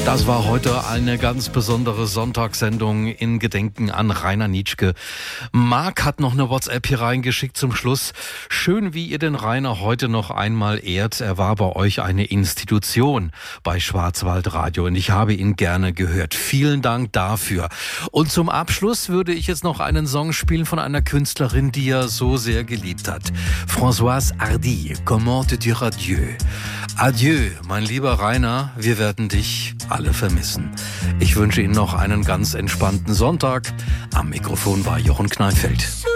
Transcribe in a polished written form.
Das war heute eine ganz besondere Sonntagssendung in Gedenken an Rainer Nitschke. Marc hat noch eine WhatsApp hier reingeschickt zum Schluss. Schön, wie ihr den Rainer heute noch einmal ehrt. Er war bei euch eine Institution bei Schwarzwaldradio und ich habe ihn gerne gehört. Vielen Dank dafür. Und zum Abschluss würde ich jetzt noch einen Song spielen von einer Künstlerin, die er so sehr geliebt hat. Françoise Hardy, Comment te dire adieu? Adieu, mein lieber Rainer, wir werden dich alle vermissen. Ich wünsche Ihnen noch einen ganz entspannten Sonntag. Am Mikrofon war Jochen Kneinfeld.